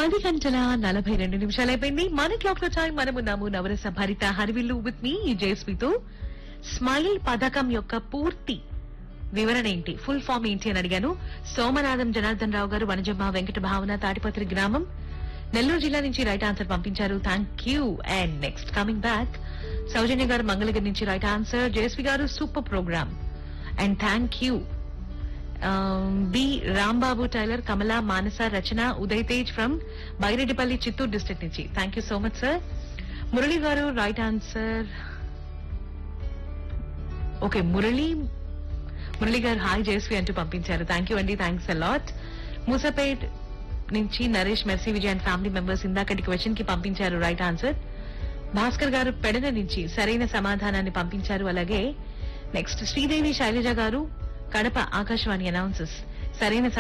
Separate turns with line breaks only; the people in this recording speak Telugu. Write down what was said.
10:42 అయిపోయింది. మన క్లాక్ లో టైం మనమున్నాము నవరస భరిత హరివిల్లు విత్ మీ జయస్మితో. స్మైల్ పథకం యొక్క పూర్తి వివరణ ఏంటి, ఫుల్ ఫామ్ ఏంటి అని అడిగాను. సోమనాథం జనార్దన్ రావు గారు, వనజమ్మ వెంకట భావన, తాటిపత్రి గ్రామం, నెల్లూరు జిల్లా నుంచి రైట్ ఆన్సర్ పంపించారు. Thank you. And next coming back, సౌజన్య గారు మంగళగిరి నుంచి రైట్ ఆన్సర్. జయస్వి గారు super programme and thank you. B Rambabu tailor, Kamala, Manasa, Rachana, Uday Tej from Baireddipalli, Chittoor district నుంచి. Thank you so much sir. Murali గారు రైట్ ఆన్సర్. ఓకే, మురళి గారు హాయ్ జయశ్రీ అంటూ పంపించారు. థ్యాంక్ యూ అండి, థ్యాంక్స్ అలాట్. మూసపేట్ నుంచి Naresh, mercy, Vijay and family members ఇందాకటి క్వశ్చన్ కి పంపించారు రైట్ ఆన్సర్. భాస్కర్ గారు పెడన నుంచి సరైన సమాధానాన్ని పంపించారు. అలాగే నెక్స్ట్ శ్రీదేవి శైలజ గారు కడప ఆకాశవాణి అనౌన్సర్స్ సరైన